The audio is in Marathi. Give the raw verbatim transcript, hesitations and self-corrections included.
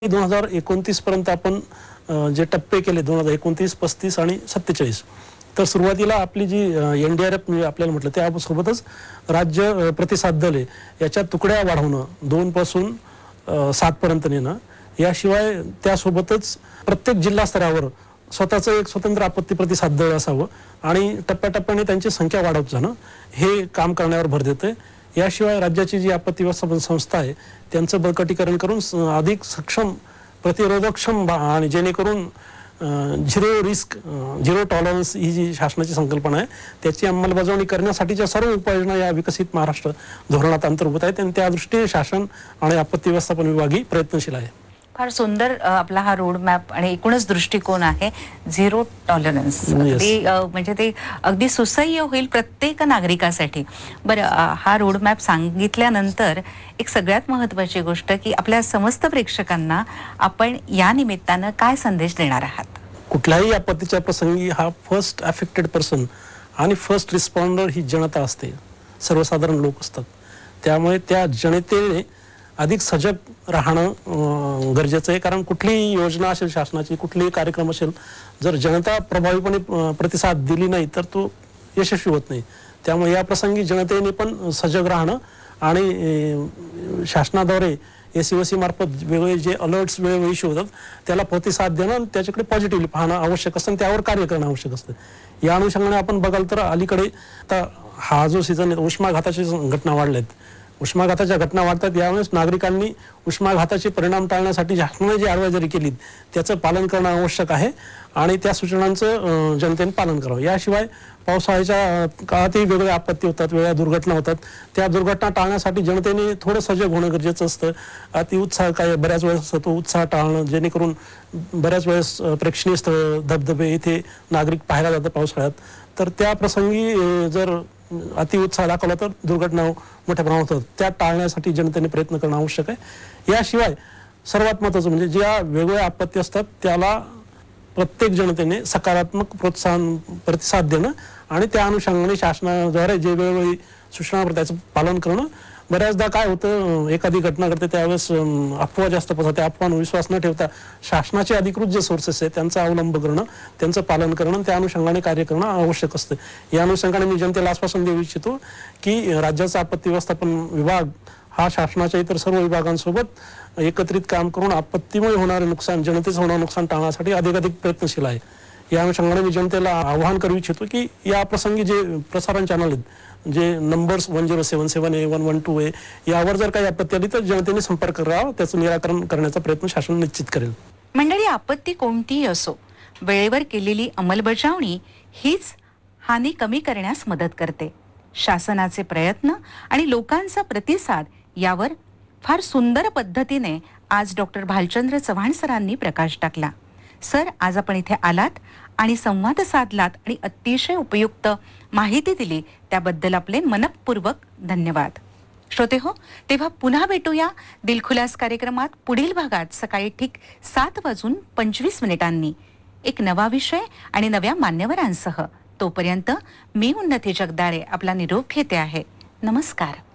दोन हजार एकोणतीस पर्यंत आपण जे टप्पे केले दोन हजार एकोणतीस, पस्तीस आणि सत्तेचाळीस, तर सुरुवातीला आपली G N D R F आपल्याला म्हटलं त्यासोबतच राज्य प्रतिसाद दल याच्या तुकड्या वाढवणं, दोन पासून सात पर्यंत नेणं, याशिवाय त्यासोबतच प्रत्येक जिल्हा स्तरावर स्वतःचं एक स्वतंत्र आपत्ती प्रतिसाद दल असावं आणि टप्प्याटप्प्याने त्यांची संख्या वाढवत जाणं हे काम करण्यावर भर देते. याशिवाय राज्याची जी आपत्ती व्यवस्थापन संस्था आहे त्यांचं बळकटीकरण करून अधिक सक्षम, प्रतिरोधकक्षम आणि जेणेकरून झिरो रिस्क, झिरो टॉलरन्स ही जी शासनाची संकल्पना आहे त्याची अंमलबजावणी करण्यासाठीच्या सर्व उपाययोजना या विकसित महाराष्ट्र धोरणात अंतर्भूत आहेत आणि त्या दृष्टीने शासन आणि आपत्ती व्यवस्थापन विभागही प्रयत्नशील आहे. फार सुंदर आपला हा रोड मॅप आणि एकूणच दृष्टिकोन आहे. झिरो टॉलरन्स म्हणजे ते अगदी सुसह्य होईल प्रत्येक नागरिकासाठी. बरं, हा रोड मॅप सांगितल्यानंतर एक सगळ्यात महत्त्वाची गोष्ट की आपल्या समस्त प्रेक्षकांना आपण या निमित्तानं काय संदेश देणार आहात? कुठल्याही आपत्तीच्या प्रसंगी हा फर्स्ट अफेक्टेड पर्सन आणि फर्स्ट रिस्पॉन्डर ही जनता असते, सर्वसाधारण लोक असतात. त्यामुळे त्या जनतेने अधिक सजग राहणं गरजेचं आहे. कारण कुठलीही योजना असेल शासनाची, कुठलीही कार्यक्रम असेल, जर जनता प्रभावीपणे प्रतिसाद दिली नाही तर तो यशस्वी होत नाही. त्यामुळे या प्रसंगी जनतेने पण सजग राहणं आणि शासनाद्वारे एस सी सी मार्फत वेगवेगळे जे अलर्ट्स वेळोवेळी इश्यू होतात त्याला प्रतिसाद देणं आणि त्याच्याकडे पॉझिटिव्हली पाहणं आवश्यक असतं आणि त्यावर कार्य करणं आवश्यक असतं. या अनुषंगाने आपण बघाल तर अलीकडे आता हा जो सीझन आहे उष्माघाताची घटना वाढल्या आहेत, उष्माघाताच्या घटना वाढतात. यावेळेस नागरिकांनी उष्माघाताचे परिणाम टाळण्यासाठी शासनाने जी ॲडवायझरी केली त्याचं पालन करणं आवश्यक आहे आणि त्या सूचनांचं जनतेने पालन करावं. याशिवाय पावसाळ्याच्या काळातही वेगवेगळ्या आपत्ती होतात, वेगळ्या दुर्घटना होतात. त्या दुर्घटना टाळण्यासाठी जनतेने थोडं सजग होणं गरजेचं असतं. अति उत्साह काय बऱ्याच वेळेस असतो, तो उत्साह टाळणं, जेणेकरून बऱ्याच वेळेस प्रेक्षणीय स्थळ, धबधबे इथे नागरिक पाहायला जातात पावसाळ्यात, तर त्या प्रसंगी जर अति उत्साह दाखवला तर दुर्घटना मोठ्या प्रमाणात होतात. त्या टाळण्यासाठी जनतेने प्रयत्न करणं आवश्यक आहे. याशिवाय सर्वात महत्त्वाचं म्हणजे ज्या वेगवेगळ्या आपत्ती असतात त्याला प्रत्येक जनतेने सकारात्मक प्रोत्साहन प्रतिसाद देणं आणि त्या अनुषंगाने शासनाद्वारे जे वेगवेगळी सूचना त्याचं पालन करणं. बऱ्याचदा काय होतं, एखादी घटना घडते त्यावेळेस अफवा जास्त पसरते. त्या अफवांवर विश्वास न ठेवता शासनाचे अधिकृत जे सोर्सेस आहेत त्यांचा अवलंब करणं, त्यांचं पालन करणं, त्या अनुषंगाने कार्य करणं आवश्यक असतं. या अनुषंगाने मी जनतेला आश्वासन देऊ इच्छितो की राज्याचा आपत्ती व्यवस्थापन विभाग हा शासनाच्या इतर सर्व विभागांसोबत एकत्रित काम करून आपत्तीमुळे होणारे नुकसान, जनतेचं होणारं नुकसान टाळण्यासाठी अधिकाधिक प्रयत्नशील आहे. या अनुषंगाने मी जनतेला आवाहन करू इच्छितो की या प्रसंगी जे प्रसारण चॅनल आहेत, जे नंबर्स वन झिरो सेवन सेवन ए वन वन टू ए यावर जर काही आपत्ती आली तर जनतेने संपर्क करावा, त्याचं निराकरण करण्याचा प्रयत्न शासन निश्चित करेल. मंडळी, आपत्ती कोणतीही असो, वेळेवर केलेली अंमलबजावणी हीच हानी कमी करण्यास मदत करते. शासनाचे प्रयत्न आणि लोकांचा प्रतिसाद यावर फार सुंदर पद्धतीने आज डॉक्टर भालचंद्र चव्हाण सरांनी प्रकाश टाकला. सर, आज आपण इथे आलात आणि संवाद साधलात आणि अतिशय उपयुक्त माहिती दिली, त्याबद्दल आपले मनपूर्वक धन्यवाद. श्रोते हो, तेव्हा पुन्हा भेटूया दिलखुलास कार्यक्रमात पुढील भागात सकाळी ठीक सात वाजून पंचवीस मिनिटांनी एक नवा विषय आणि नव्या मान्यवरांसह. तोपर्यंत मी उन्नती जगदाळे आपला निरोप घेते आहे. नमस्कार.